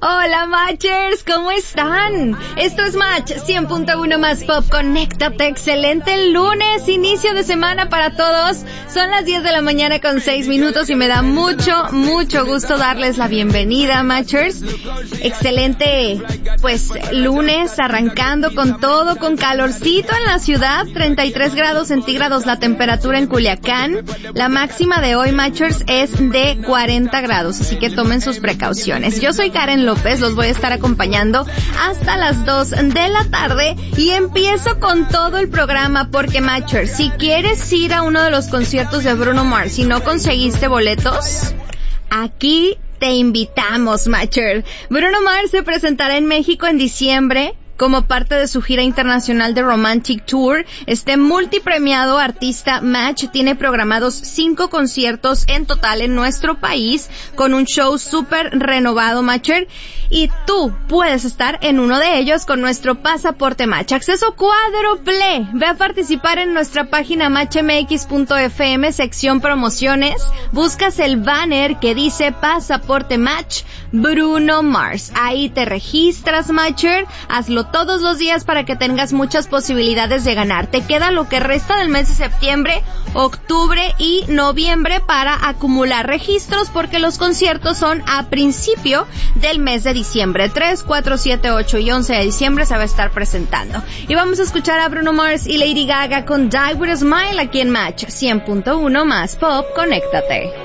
Hola Matchers, ¿cómo están? Esto es Match 100.1 más Pop. Conéctate, excelente lunes, inicio de semana para todos. Son las 10 de la mañana con 6 minutos y me da mucho gusto darles la bienvenida, Matchers. Excelente, pues, lunes, arrancando con todo, con calorcito en la ciudad, 33 grados centígrados la temperatura en Culiacán. La máxima de hoy, Matchers, es de 40 grados, así que tomen sus precauciones. Yo soy Karen López, los voy a estar acompañando hasta las 2 de la tarde y empiezo con todo el programa porque, Matcher, si quieres ir a uno de los conciertos de Bruno Mars y no conseguiste boletos, aquí te invitamos, Matcher. Bruno Mars se presentará en México en diciembre como parte de su gira internacional de Romantic Tour. Este multipremiado artista Match tiene programados 5 conciertos en total en nuestro país con un show súper renovado, Matcher, y tú puedes estar en uno de ellos con nuestro pasaporte Match. Acceso cuádruple. Ve a participar en nuestra página matchmx.fm, sección promociones. Buscas el banner que dice pasaporte Match Bruno Mars. Ahí te registras, Matcher. Hazlo todos los días para que tengas muchas posibilidades de ganar. Te queda lo que resta del mes de septiembre, octubre y noviembre para acumular registros porque los conciertos son a principio del mes de diciembre. 3, 4, 7, 8 y 11 de diciembre se va a estar presentando. Y vamos a escuchar a Bruno Mars y Lady Gaga con Die With A Smile aquí en Match 100.1 más Pop. Conéctate.